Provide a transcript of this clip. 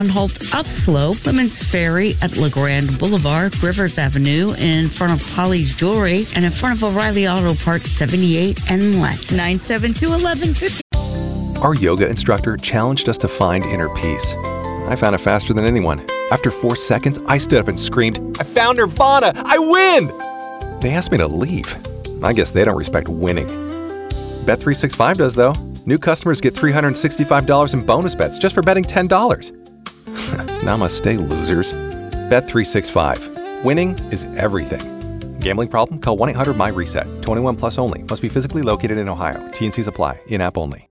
On Holt Upslope, Women's Ferry at LeGrand Boulevard, Rivers Avenue, in front of Polly's Jewelry, and in front of O'Reilly Auto Parts 78 and Letts. 972-1150. Our yoga instructor challenged us to find inner peace. I found it faster than anyone. After 4 seconds, I stood up and screamed, "I found Nirvana! I win!" They asked me to leave. I guess they don't respect winning. Bet365 does, though. New customers get $365 in bonus bets just for betting $10. Namaste, losers. Bet365. Winning is everything. Gambling problem? Call 1-800-MY-RESET. 21 plus only. Must be physically located in Ohio. T&Cs apply. In-app only.